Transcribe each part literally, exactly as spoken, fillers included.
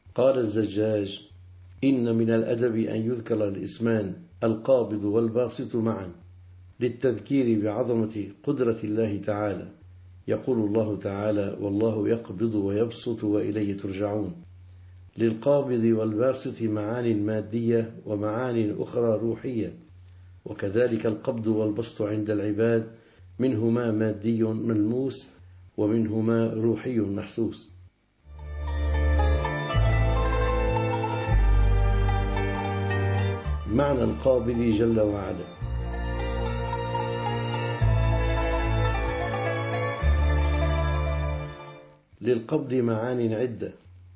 قال الزجاج: إن من الأدب أن يذكر الاسمان القابض والباسط معا للتذكير بعظمة قدرة الله تعالى. يقول الله تعالى: والله يقبض ويبسط وإليه ترجعون. للقابض والباسط معان مادية ومعان أخرى روحية، وكذلك القبض والبسط عند العباد منهما مادي ملموس ومنهما روحي محسوس. معنى القابض جل وعلا: للقبض معان عدة،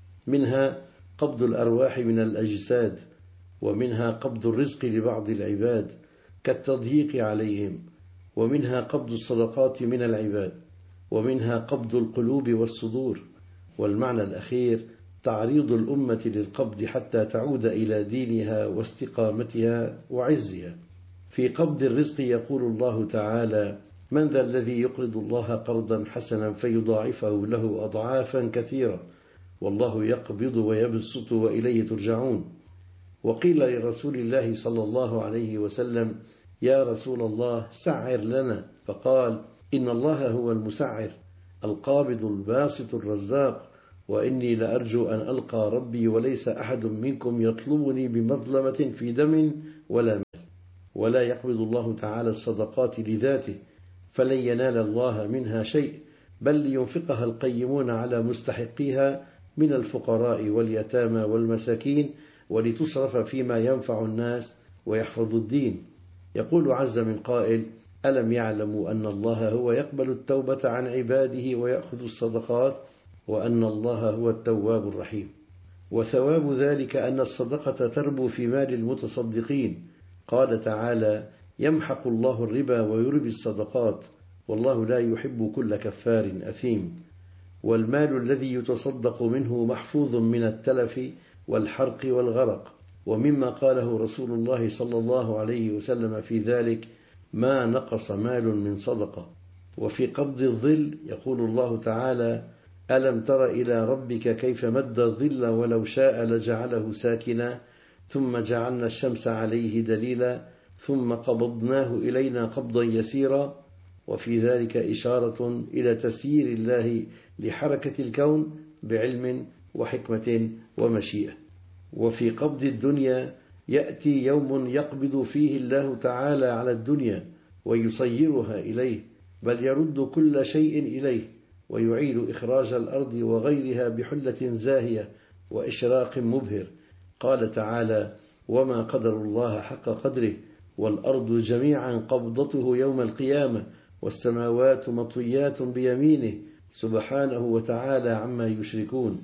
منها قبض الأرواح من الأجساد، ومنها قبض الرزق لبعض العباد كالتضييق عليهم، ومنها قبض الصدقات من العباد، ومنها قبض القلوب والصدور. والمعنى الأخير تعريض الأمة للقبض حتى تعود إلى دينها واستقامتها وعزها. في قبض الرزق يقول الله تعالى: من ذا الذي يقرض الله قرضا حسنا فيضاعفه له أضعافا كثيرة والله يقبض ويبسط وإليه ترجعون. وقيل لرسول الله صلى الله عليه وسلم: يا رسول الله سعر لنا، فقال: إن الله هو المسعر القابض الباسط الرزاق، وإني لأرجو أن ألقى ربي وليس أحد منكم يطلبني بمظلمة في دم ولا مال. ولا يقبض الله تعالى الصدقات لذاته، فلن ينال الله منها شيء، بل لينفقها القيمون على مستحقيها من الفقراء واليتامى والمساكين، ولتصرف فيما ينفع الناس ويحفظ الدين. يقول عز من قائل: ألم يعلموا أن الله هو يقبل التوبة عن عباده ويأخذ الصدقات وأن الله هو التواب الرحيم. وثواب ذلك أن الصدقة تربو في مال المتصدقين. قال تعالى: يمحق الله الربا ويربي الصدقات والله لا يحب كل كفار أثيم. والمال الذي يتصدق منه محفوظ من التلف والحرق والغرق. ومما قاله رسول الله صلى الله عليه وسلم في ذلك: ما نقص مال من صدقة. وفي قبض الظل يقول الله تعالى: ألم تر إلى ربك كيف مد الظل ولو شاء لجعله ساكنا ثم جعلنا الشمس عليه دليلا ثم قبضناه إلينا قبضا يسيرا. وفي ذلك إشارة إلى تسيير الله لحركة الكون بعلم وحكمة ومشيئة. وفي قبض الدنيا يأتي يوم يقبض فيه الله تعالى على الدنيا ويصيرها إليه، بل يرد كل شيء إليه، ويعيد إخراج الأرض وغيرها بحلة زاهية وإشراق مبهر. قال تعالى: وما قدر الله حق قدره والأرض جميعا قبضته يوم القيامة والسماوات مطويات بيمينه سبحانه وتعالى عما يشركون.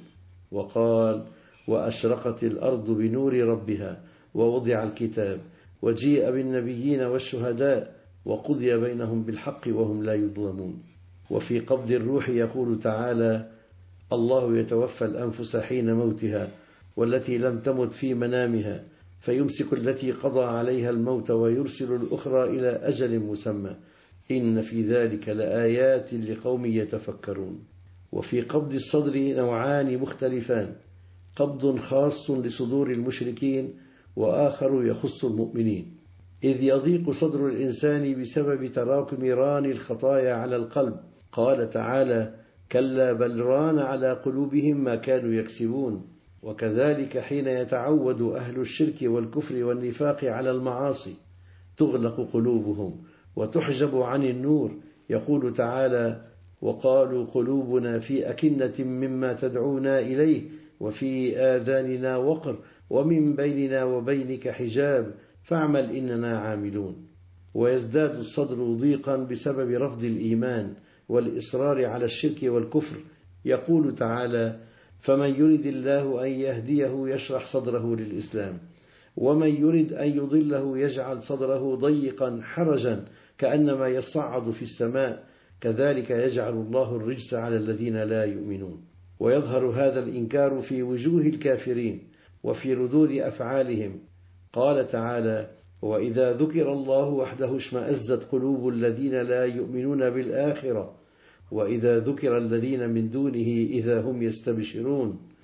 وقال: وأشرقت الأرض بنور ربها ووضع الكتاب وجيء بالنبيين والشهداء وقضي بينهم بالحق وهم لا يظلمون. وفي قبض الروح يقول تعالى: الله يتوفى الأنفس حين موتها والتي لم تمت في منامها فيمسك التي قضى عليها الموت ويرسل الأخرى إلى أجل مسمى إن في ذلك لآيات لقوم يتفكرون. وفي قبض الصدر نوعان مختلفان: قبض خاص لصدور المشركين وآخر يخص المؤمنين، إذ يضيق صدر الإنسان بسبب تراكم ران الخطايا على القلب. قال تعالى: كلا بل ران على قلوبهم ما كانوا يكسبون. وكذلك حين يتعود أهل الشرك والكفر والنفاق على المعاصي تغلق قلوبهم وتحجب عن النور. يقول تعالى: وقالوا قلوبنا في أكنة مما تدعونا إليه وفي آذاننا وقر ومن بيننا وبينك حجاب فاعمل إننا عاملون. ويزداد الصدر ضيقا بسبب رفض الإيمان والإصرار على الشرك والكفر. يقول تعالى: فمن يرد الله أن يهديه يشرح صدره للإسلام ومن يرد أن يضله يجعل صدره ضيقا حرجا كأنما يصعد في السماء كذلك يجعل الله الرجس على الذين لا يؤمنون. ويظهر هذا الإنكار في وجوه الكافرين وفي ردود أفعالهم. قال تعالى: وإذا ذكر الله وحده اشمأزت قلوب الذين لا يؤمنون بالآخرة وإذا ذكر الذين من دونه إذا هم يستبشرون.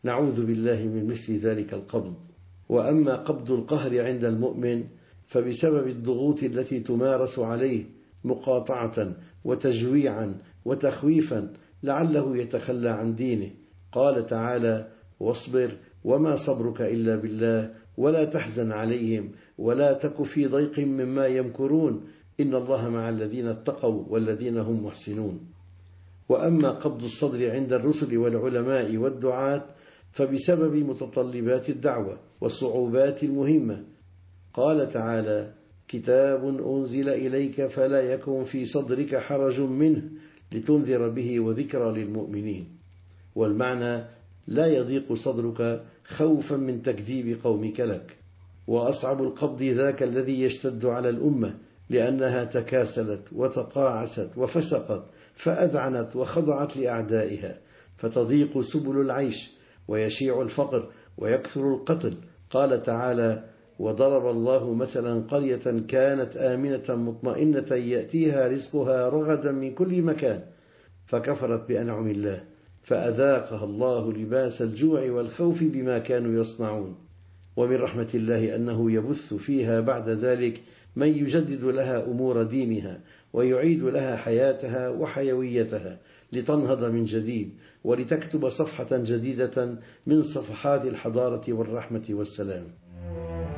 نعوذ بالله من مثل ذلك القبض. وأما قبض القهر عند المؤمن فبسبب الضغوط التي تمارس عليه مقاطعة وتجويعا وتخويفا لعله يتخلى عن دينه. قال تعالى: واصبر وما صبرك إلا بالله ولا تحزن عليهم ولا تك في ضيق مما يمكرون إن الله مع الذين اتقوا والذين هم محسنون. وأما قبض الصدر عند الرسل والعلماء والدعاة فبسبب متطلبات الدعوة والصعوبات المهمة. قال تعالى: كتاب أنزل إليك فلا يكن في صدرك حرج منه لتنذر به وذكرى للمؤمنين. والمعنى: لا يضيق صدرك خوفا من تكذيب قومك لك. وأصعب القبض ذاك الذي يشتد على الأمة لأنها تكاسلت وتقاعست وفسقت فأذعنت وخضعت لأعدائها، فتضيق سبل العيش ويشيع الفقر ويكثر القتل. قال تعالى: وضرب الله مثلا قرية كانت آمنة مطمئنة يأتيها رزقها رغدا من كل مكان فكفرت بأنعم الله فأذاقها الله لباس الجوع والخوف بما كانوا يصنعون. ومن رحمة الله أنه يبث فيها بعد ذلك من يجدد لها أمور دينها ويعيد لها حياتها وحيويتها لتنهض من جديد ولتكتب صفحة جديدة من صفحات الحضارة والرحمة والسلام.